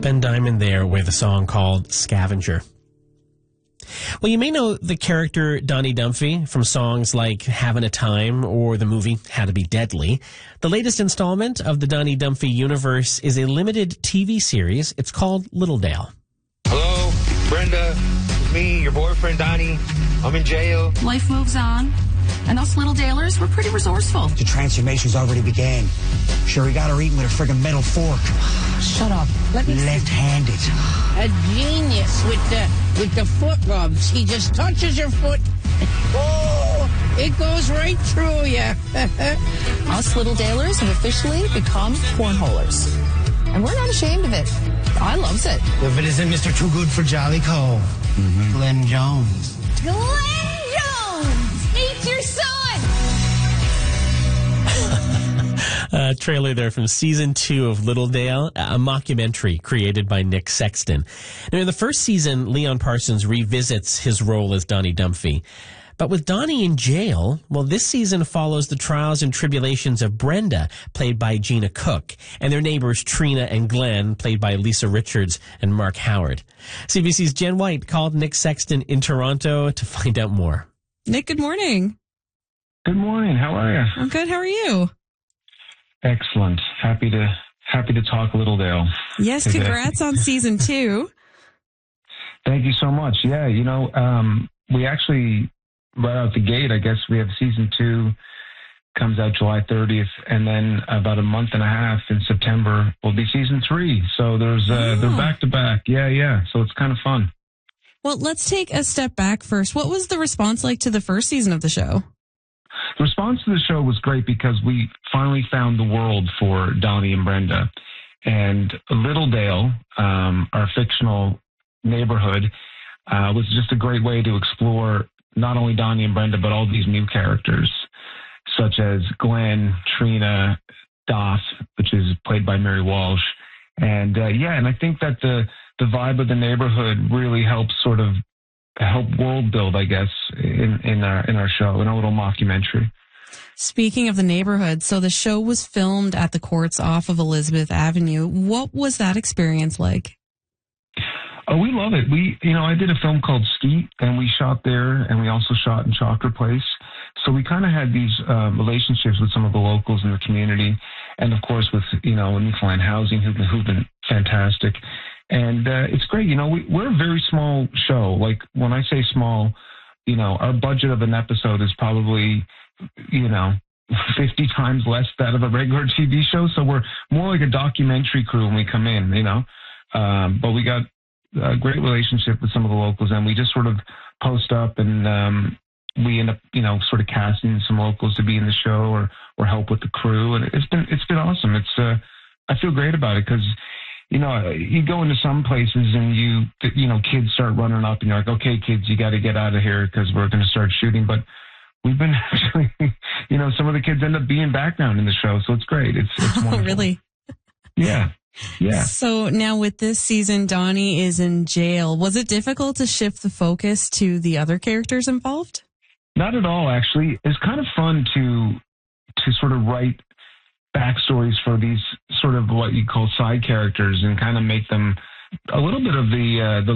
Ben Diamond there with a song called Scavenger. Well, you may know the character Donnie Dumphy from songs like Having a Time or the movie How to Be Deadly. The latest installment of the Donnie Dumphy universe is a limited TV series. It's called Littledale. Hello, Brenda. It's me, your boyfriend, Donnie. I'm in jail. Life moves on, and us Littledalers, we're pretty resourceful. The transformation's already began. Sure, he got her eaten with a friggin' metal fork. Shut up. Let me Left-handed. A genius with the foot rubs. He just touches your foot. Oh, it goes right through you. Us Littledalers have officially become cornholers. And we're not ashamed of it. I loves it. If it isn't Mr. Too Good for Jolly Cole, Glenn Jones. Glenn Jones! Eat your son! Trailer there from season 2 of Littledale, a mockumentary created by Nick Sexton. Now, in the first season, Leon Parsons revisits his role as Donnie Dumphy. But with Donnie in jail, well, this season follows the trials and tribulations of Brenda, played by Gina Cook, and their neighbors Trina and Glenn, played by Lisa Richards and Mark Howard. CBC's Jen White called Nick Sexton in Toronto to find out more. Nick, good morning. Good morning. How are you? I'm good. How are you? Excellent. Happy to talk Littledale. Yes, congrats on season 2. Thank you so much. Yeah, we actually, right out the gate, I guess we have season 2 comes out July 30th, and then about a month and a half in September will be season 3. So there's they're back to back. Yeah. So it's kind of fun. Well, let's take a step back first. What was the response like to the first season of the show? The response to the show was great because we finally found the world for Donnie and Brenda. And Littledale, our fictional neighborhood, was just a great way to explore not only Donnie and Brenda, but all these new characters, such as Glenn, Trina, Dot, which is played by Mary Walsh. And and I think that the vibe of the neighborhood really helps sort of help world build, I guess, in our show, in a little mockumentary. Speaking of the neighborhood, so the show was filmed at the courts off of Elizabeth Avenue. What was that experience like? Oh, we love it. I did a film called Skeet, and we shot there, and we also shot in Chalker Place. So we kind of had these relationships with some of the locals in the community, and of course with Newfoundland Housing, who've been fantastic. And it's great. We're a very small show. Like when I say small, our budget of an episode is probably 50 times less that of a regular TV show. So we're more like a documentary crew when we come in. But we got a great relationship with some of the locals, and we just sort of post up, and we end up sort of casting some locals to be in the show or help with the crew, and it's been awesome. I feel great about it because you go into some places and kids start running up and you're like, okay, kids, you got to get out of here because we're going to start shooting. But we've been actually, some of the kids end up being background in the show, so it's great. It's wonderful. Oh, really? Yeah. So now with this season, Donnie is in jail. Was it difficult to shift the focus to the other characters involved? Not at all, actually. It's kind of fun to sort of write backstories for these sort of what you call side characters and kind of make them a little bit of the